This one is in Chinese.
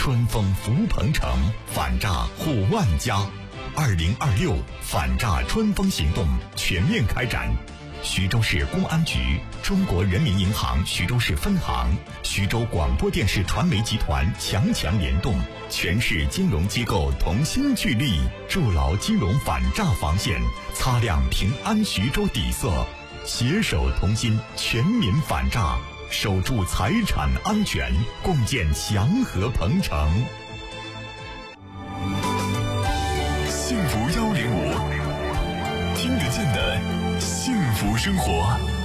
春风福鹏城，反诈护万家。2026反诈春风行动全面开展。徐州市公安局、中国人民银行徐州市分行、徐州广播电视传媒集团强联动，全市金融机构同心聚力，筑牢金融反诈防线，擦亮平安徐州底色，携手同心，全民反诈，守住财产安全，共建祥和鹏城。 幸福105，听得见的幸福生活。